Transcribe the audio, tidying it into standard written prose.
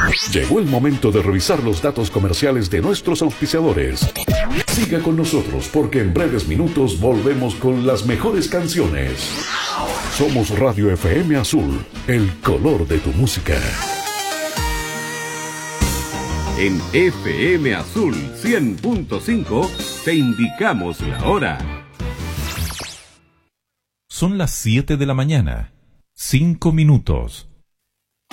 Llegó el momento de revisar los datos comerciales de nuestros auspiciadores. Siga con nosotros porque en breves minutos volvemos con las mejores canciones. Somos Radio FM Azul, el color de tu música. En FM Azul 100.5 te indicamos la hora. Son las 7 de la mañana, 5 minutos.